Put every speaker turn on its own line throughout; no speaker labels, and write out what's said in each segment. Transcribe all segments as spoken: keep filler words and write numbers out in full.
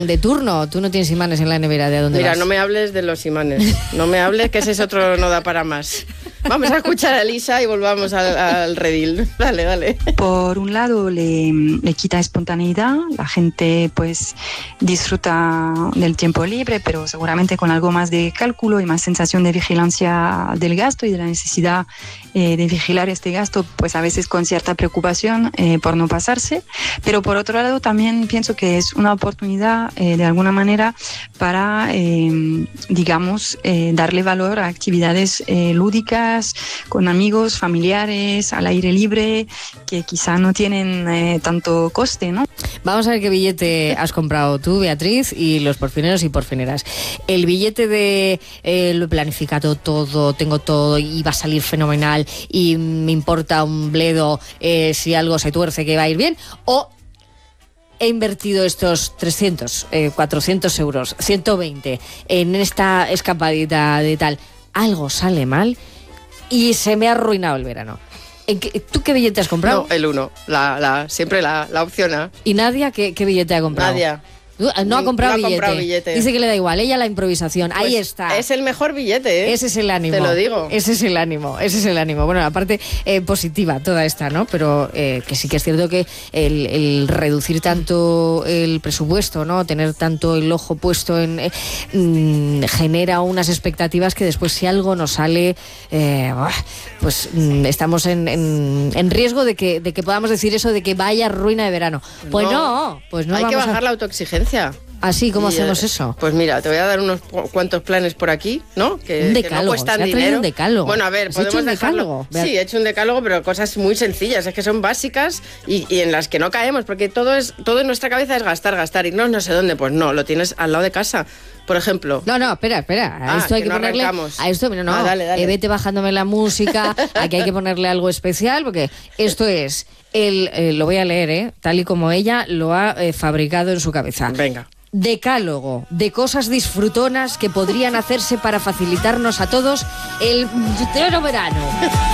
De turno, tú no tienes imanes en la nevera, ¿de dónde
Mira,
vas?
no me hables de los imanes, no me hables que ese es otro no da para más. Vamos a escuchar a Elisa y volvamos al, al redil. Dale, dale.
Por un lado le, le quita espontaneidad, la gente pues disfruta del tiempo libre, pero seguramente con algo más de cálculo y más sensación de vigilancia del gasto y de la necesidad eh, de vigilar este gasto, pues a veces con cierta preocupación eh, por no pasarse. Pero por otro lado también pienso que es una oportunidad eh, de alguna manera para, eh, digamos, eh, darle valor a actividades eh, lúdicas, con amigos, familiares, al aire libre, que quizá no tienen eh, tanto coste, ¿no?
Vamos a ver qué billete has comprado tú, Beatriz, y los porfineros y porfineras. El billete de eh, lo he planificado todo, tengo todo y va a salir fenomenal y me importa un bledo eh, si algo se tuerce que va a ir bien, o he invertido estos trescientos, eh, cuatrocientos euros, ciento veinte en esta escapadita de tal, algo sale mal y se me ha arruinado el verano. ¿En qué, ¿Tú qué billete has comprado?
No, el uno, la, la, siempre la, la opción A.
¿Y Nadia qué, qué billete ha comprado?
Nadia.
No ha comprado,
no ha
billete.
comprado billete.
Dice que le da igual, ella la improvisación.
Pues
ahí está.
Es el mejor billete, ¿eh?
Ese es el ánimo.
Te lo digo.
Ese es el ánimo, ese es el ánimo. Bueno, la parte eh, positiva toda esta, ¿no? Pero eh, que sí que es cierto que el, el reducir tanto el presupuesto, ¿no? Tener tanto el ojo puesto en... Eh, mmm, genera unas expectativas que después si algo nos sale, eh, pues mmm, estamos en, en, en riesgo de que, de que podamos decir eso de que vaya ruina de verano. Pues no, no pues no
hay
vamos
que bajar
a...
la autoexigencia.
Así, ¿cómo
y,
hacemos
eh,
eso?
Pues mira, te voy a dar unos cuantos planes por aquí, ¿no? Que,
un decálogo,
que no cuestan
se ha traído
dinero.
un decálogo.
Bueno, a ver,
¿Has
podemos
hecho un
dejarlo.
decálogo?
Sí, he hecho un decálogo, pero cosas muy sencillas, es que son básicas y, y en las que no caemos, porque todo es todo en nuestra cabeza es gastar, gastar, y no, no sé dónde, pues no, lo tienes al lado de casa. Por ejemplo.
No, no, espera, espera. A
ah,
esto hay
que,
que,
no
ponerle.
Arrancamos.
A esto, mira, no.
Ah, dale, dale.
Eh, vete bajándome la música. Aquí hay que ponerle algo especial, porque esto es. El, eh, lo voy a leer, ¿eh? Tal y como ella lo ha eh, fabricado en su cabeza.
Venga.
Decálogo de cosas disfrutonas que podrían hacerse para facilitarnos a todos el pleno verano.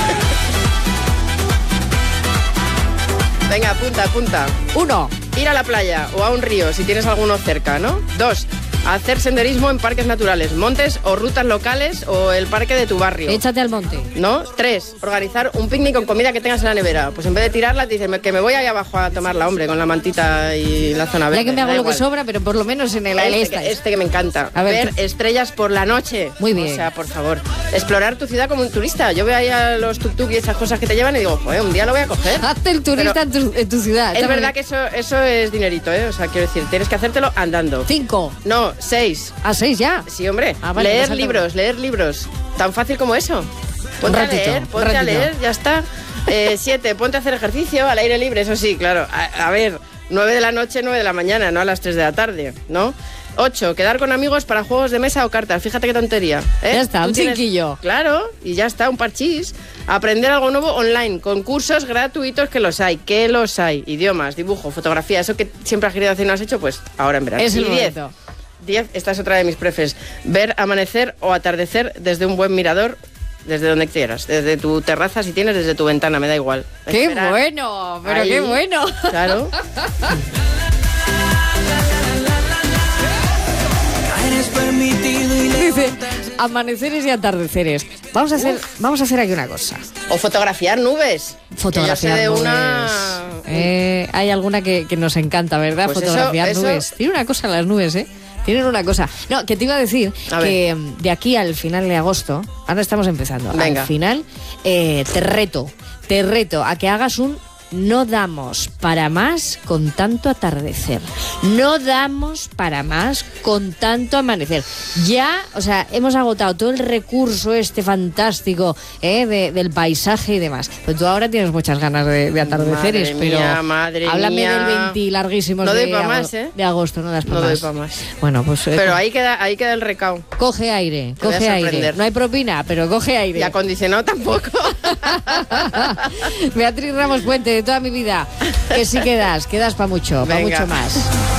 Venga, apunta, apunta.
Uno.
Ir a la playa o a un río si tienes alguno cerca, ¿no? Dos. Hacer senderismo en parques naturales, montes o rutas locales o el parque de tu barrio.
Échate al monte.
¿No? Tres. Organizar un picnic con comida que tengas en la nevera. Pues en vez de tirarla, te dices que me voy ahí abajo a tomarla, hombre, con la mantita y la zona verde.
Ya que me hago lo
igual.
que sobra, pero por lo menos en el
Este,
este.
que, este que me encanta.
A ver,
ver ¿tú? Estrellas por la noche.
Muy bien.
O sea, por favor. Explorar tu ciudad como un turista. Yo veo ahí a los tuk-tuk y esas cosas que te llevan y digo, joder, un día lo voy a coger.
Hazte el turista en tu, en tu ciudad.
Es
Está
verdad que eso, eso es dinerito, ¿eh? O sea, quiero decir, tienes que hacértelo andando.
Cinco.
No, seis.
¿A seis ya?
Sí, hombre.
Ah, vale,
leer
pues
libros, leer libros. Tan fácil como eso. Ponte
ratito,
a leer,
un
ponte a
ratito.
leer, ya está. Eh, siete, ponte a hacer ejercicio al aire libre, eso sí, claro. A, a ver, nueve de la noche, nueve de la mañana, no a las tres de la tarde, ¿no? Ocho, quedar con amigos para juegos de mesa o cartas. Fíjate qué tontería, ¿eh?
Ya está,
Tú
un
tienes-
cinquillo.
Claro, y ya está, un parchís. Aprender algo nuevo online, con cursos gratuitos que los hay, que los hay. Idiomas, dibujo, fotografía, eso que siempre has querido hacer y no has hecho, pues ahora en verano.
Es el
Y diez,
momento.
diez, esta es otra de mis prefes. Ver amanecer o atardecer desde un buen mirador, desde donde quieras. Desde tu terraza, si tienes, desde tu ventana, me da igual.
¡Qué
Esperar
bueno! ¡Pero
ahí,
qué bueno!
Claro.
Dice, amaneceres y atardeceres. Vamos a hacer, vamos a hacer aquí una cosa.
O fotografiar nubes.
Fotografiar
Que yo sé de
nubes.
una...
Eh, hay alguna que, que nos encanta, ¿verdad?
Pues
Fotografiar
eso-
nubes.
eso-
Tiene una cosa las nubes, ¿eh? Tienen una cosa. No, que te iba a decir
A
que mm, de aquí al final de agosto, ahora estamos empezando,
Venga.
al final, eh, te reto, te reto a que hagas un no damos para más con tanto atardecer. No damos para más con tanto amanecer. Ya, o sea, hemos agotado todo el recurso este fantástico ¿eh? de, del paisaje y demás. Pero tú ahora tienes muchas ganas de, de atardeceres,
Madre
pero
mía, madre
háblame
mía.
del veinte larguísimos
No doy
de,
pa'
ago-
más, ¿eh?
de agosto. No das para
No
más.
doy pa' más.
Bueno, pues... eh,
Pero ahí queda, ahí queda el recao.
coge aire,
Te voy a
coge aire.
sorprender.
No hay propina, pero coge aire.
Y acondicionado tampoco.
Beatriz Ramos Puente, de toda mi vida. Que sí quedas, quedas para mucho, para
Venga.
mucho más.